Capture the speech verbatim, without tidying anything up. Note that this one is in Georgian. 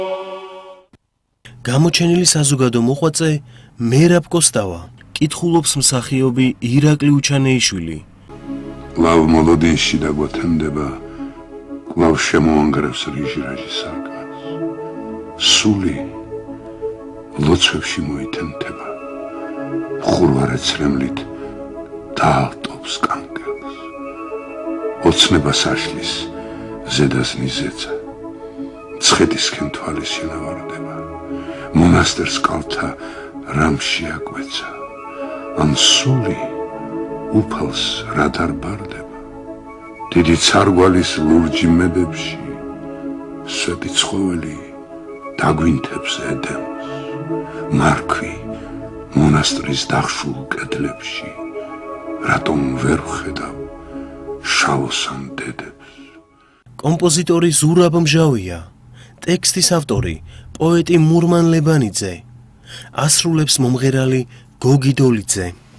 გამოჩენილი საზოგადო მოღვაწე მერაბ კოსტავა კითხულობს მსახიობი ირაკლი უჩანეიშვილი. კვლავ მოლოდინში დაგვათენდება, კვლავ შემოანგრევს რიჟრაჟი სარკმელს. სული ლოცვებში მოითენთება, ხურვარეცრემლით დაალტობს კანკელს. ოცნებას აშლის ზედაზნი ზეცა, ცხეთისკენ თვალი შინავარდება, მონასტერს კალთა რამში აკვეცა, ან სული უფალს რა დარბარდება, დიდი ცარგვალის ლურჯი მებებში, სვეტი ცხოველი დაგვინთებს ედემს, მარქვი მონასტრის დახშულ კედლებში, რატომ ვერ ვხედავ შავოსან დედებს. კომპოზიტორი ზურაბ მჟავია, ტექსტის ავტორი პოეტი მურმან ლებანიძე, ასრულებს მომღერალი გოგი დოლიძე.